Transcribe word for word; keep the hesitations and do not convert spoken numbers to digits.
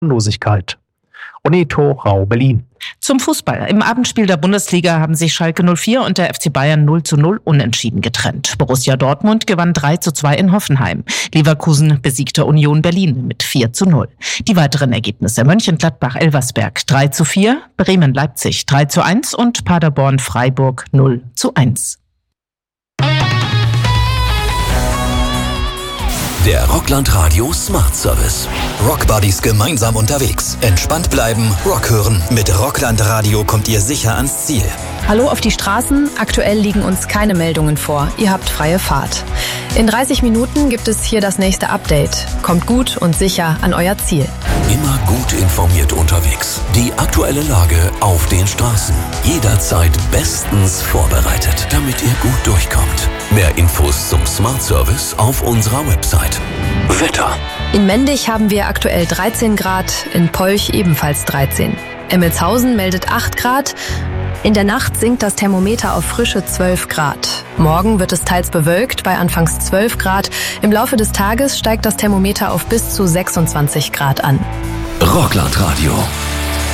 Losigkeit. Oneto, Rau, Berlin. Zum Fußball. Im Abendspiel der Bundesliga haben sich Schalke null vier und der F C Bayern null zu null unentschieden getrennt. Borussia Dortmund gewann drei zu zwei in Hoffenheim. Leverkusen besiegte Union Berlin mit vier zu null. Die weiteren Ergebnisse: Mönchengladbach-Elversberg drei zu vier, Bremen-Leipzig drei zu eins und Paderborn-Freiburg null zu eins. Der Rockland Radio Smart Service. Rockbuddies gemeinsam unterwegs. Entspannt bleiben, Rock hören. Mit Rockland Radio kommt ihr sicher ans Ziel. Hallo auf die Straßen. Aktuell liegen uns keine Meldungen vor. Ihr habt freie Fahrt. In dreißig Minuten gibt es hier das nächste Update. Kommt gut und sicher an euer Ziel. Immer gut informiert unterwegs. Die aktuelle Lage auf den Straßen. Jederzeit bestens vorbereitet, damit ihr gut durchkommt. Mehr Infos zum Smart Service auf unserer Website. Wetter. In Mendig haben wir aktuell dreizehn Grad, in Polch ebenfalls dreizehn. Emmelshausen meldet acht Grad. In der Nacht sinkt das Thermometer auf frische zwölf Grad. Morgen wird es teils bewölkt bei anfangs zwölf Grad. Im Laufe des Tages steigt das Thermometer auf bis zu sechsundzwanzig Grad an. Rockland Radio.